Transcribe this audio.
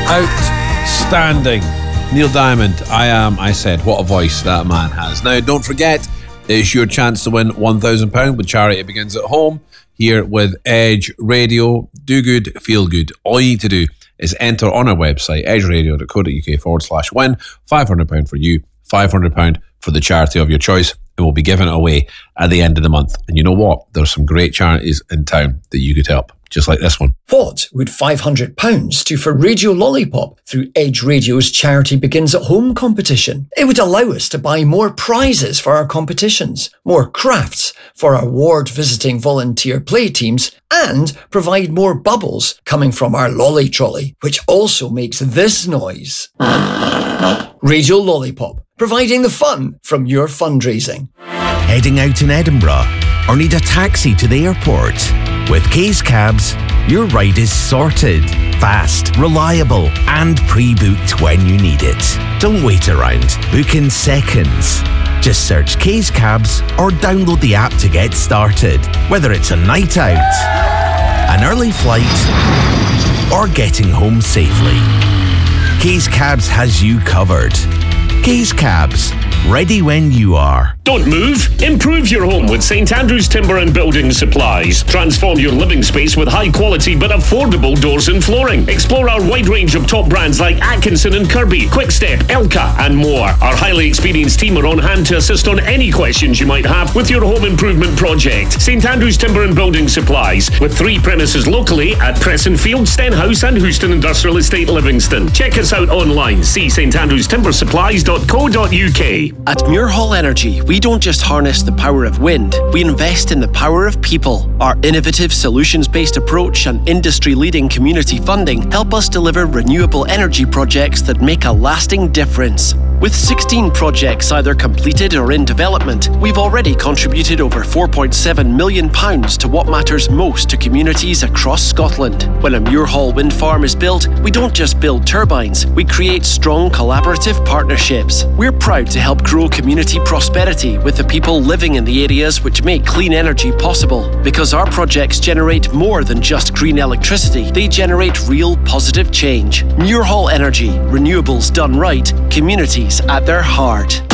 Outstanding. Neil Diamond, I said, what a voice that man has. Now, don't forget, it's your chance to win £1,000 with Charity Begins at Home here with Edge Radio. Do good, feel good. All you need to do is enter on our website, edgeradio.co.uk/win. £500 for you, £500 for the charity of your choice, and we'll be giving it away at the end of the month. And you know what? There's some great charities in town that you could help, just like this one. What would £500 do for Radio Lollipop through Edge Radio's Charity Begins at Home competition? It would allow us to buy more prizes for our competitions, more crafts for our ward-visiting volunteer play teams, and provide more bubbles coming from our lolly trolley, which also makes this noise. Radio Lollipop, providing the fun from your fundraising. Heading out in Edinburgh or need a taxi to the airport? With Case Cabs, your ride is sorted, fast, reliable, and pre-booked when you need it. Don't wait around. Book in seconds. Just search Case Cabs or download the app to get started. Whether it's a night out, an early flight, or getting home safely, Case Cabs has you covered. Case Cabs, ready when you are. Don't move. Improve your home with St Andrews Timber and Building Supplies. Transform your living space with high quality but affordable doors and flooring. Explore our wide range of top brands like Atkinson and Kirby, Quickstep, Elka, and more. Our highly experienced team are on hand to assist on any questions you might have with your home improvement project. St Andrews Timber and Building Supplies, with 3 premises locally at Pressenfield, Stenhouse, and Houston Industrial Estate, Livingston. Check us out online. See standrewstimbersupplies.co.uk. At Muirhall Energy, we don't just harness the power of wind, we invest in the power of people. Our innovative solutions-based approach and industry-leading community funding help us deliver renewable energy projects that make a lasting difference. With 16 projects either completed or in development, we've already contributed over £4.7 million to what matters most to communities across Scotland. When a Muirhall wind farm is built, we don't just build turbines, we create strong collaborative partnerships. We're proud to help grow community prosperity with the people living in the areas which make clean energy possible. Because our projects generate more than just green electricity, they generate real positive change. Muirhall Energy, renewables done right, communities at their heart.